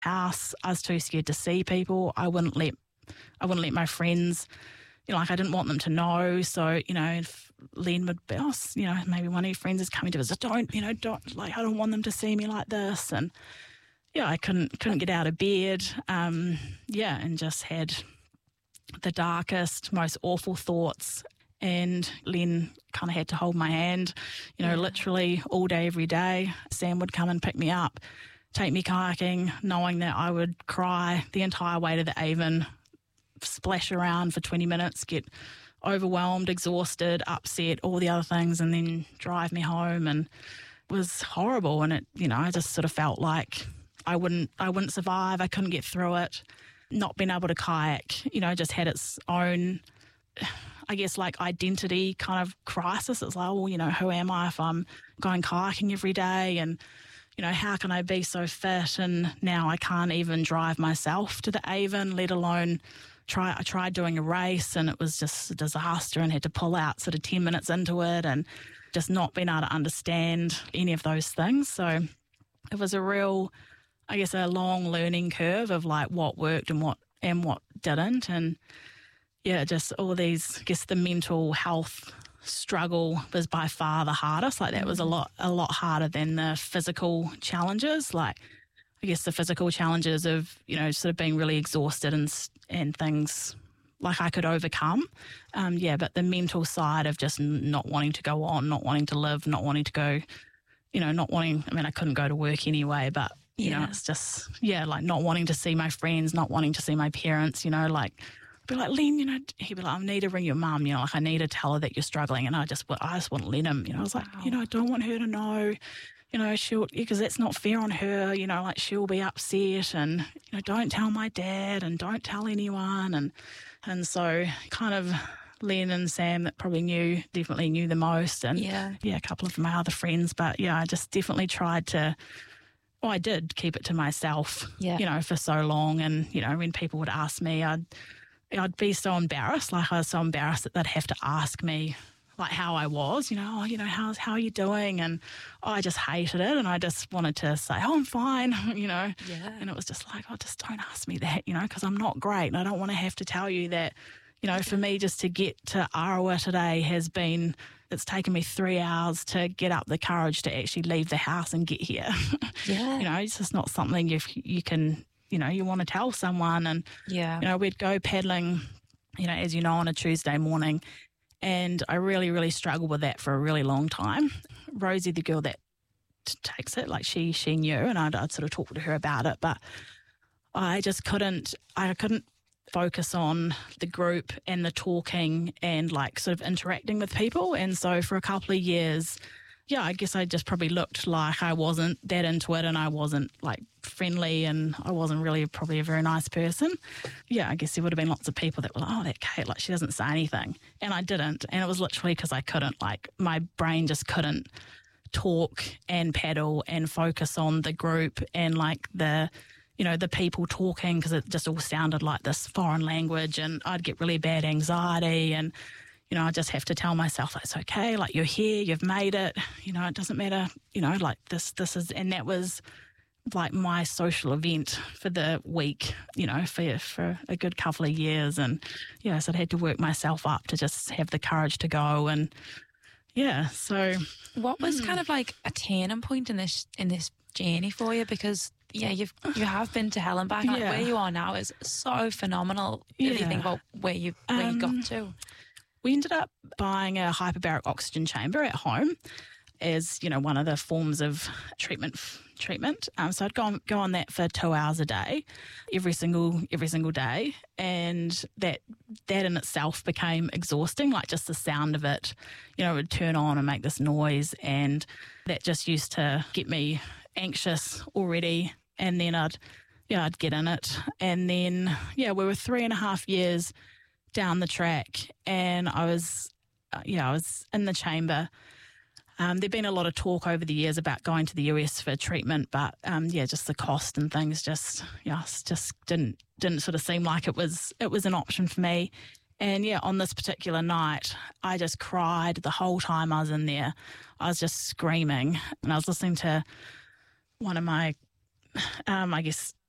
house. I was too scared to see people. I wouldn't let my friends, like I didn't want them to know. So, if Len would be, maybe one of your friends is coming to visit, don't, like, I don't want them to see me like this. And I couldn't get out of bed. And just had the darkest, most awful thoughts. And Len kind of had to hold my hand, literally all day, every day. Sam would come and pick me up, take me kayaking, knowing that I would cry the entire way to the Avon, splash around for 20 minutes, get overwhelmed, exhausted, upset, all the other things, and then drive me home. And it was horrible. And it, I just sort of felt like I wouldn't survive. I couldn't get through it. Not being able to kayak, just had its own, I guess, like identity kind of crisis. It's like, who am I if I'm going kayaking every day? And, how can I be so fit? And now I can't even drive myself to the Avon, let alone I tried doing a race, and it was just a disaster, and had to pull out sort of 10 minutes into it, and just not being able to understand any of those things. So it was a real, I guess, a long learning curve of like what worked and what didn't. And just all these, I guess the mental health struggle was by far the hardest. Like that was a lot harder than the physical challenges. Like I guess the physical challenges of, sort of being really exhausted and things like I could overcome. But the mental side of just not wanting to go on, not wanting to live, not wanting to go, I couldn't go to work anyway, but it's just, like not wanting to see my friends, not wanting to see my parents, like, I'd be like, Len, he'd be like, I need to ring your mum, like I need to tell her that you're struggling. And I just wouldn't let him, I was like, I don't want her to know, because that's not fair on her, like she'll be upset, and, don't tell my dad and don't tell anyone. And so kind of Len and Sam that definitely knew the most, and a couple of my other friends. But I just definitely tried to, I did keep it to myself, for so long. And, when people would ask me, I'd be so embarrassed. Like I was so embarrassed that they'd have to ask me like how I was, how are you doing? And I just hated it. And I just wanted to say, I'm fine, And it was just like, just don't ask me that, because I'm not great. And I don't want to have to tell you that, for me just to get to Arawa today it's taken me 3 hours to get up the courage to actually leave the house and get here. It's just not something you can, you want to tell someone. And, we'd go paddling, as you know, on a Tuesday morning. And I really, really struggled with that for a really long time. Rosie, the girl that takes it, like she knew, and I'd sort of talk to her about it. But I couldn't focus on the group and the talking and like sort of interacting with people. And so for a couple of years, I guess I just probably looked like I wasn't that into it, and I wasn't like friendly, and I wasn't really probably a very nice person. I guess there would have been lots of people that were like, oh, that Kate, like she doesn't say anything. And I didn't. And it was literally because I couldn't, like my brain just couldn't talk and paddle and focus on the group and like the people talking, because it just all sounded like this foreign language, and I'd get really bad anxiety. And I just have to tell myself, like, it's okay, like you're here, you've made it, it doesn't matter, like this is, and that was like my social event for the week, for a good couple of years. And so I had to work myself up to just have the courage to go. And so what was kind of like a turning point in this journey for you? Because you have been to hell and back. Like where you are now is so phenomenal if you think about where you got to. We ended up buying a hyperbaric oxygen chamber at home as, one of the forms of treatment. So I'd go on that for 2 hours a day, every single day. And that in itself became exhausting, like just the sound of it, it would turn on and make this noise. And that just used to get me anxious already. And then I'd get in it. And then, we were 3.5 years down the track, and I was in the chamber. There'd been a lot of talk over the years about going to the US for treatment, but just the cost and things just didn't sort of seem like it was an option for me. And on this particular night, I just cried the whole time I was in there. I was just screaming, and I was listening to one of my, I guess,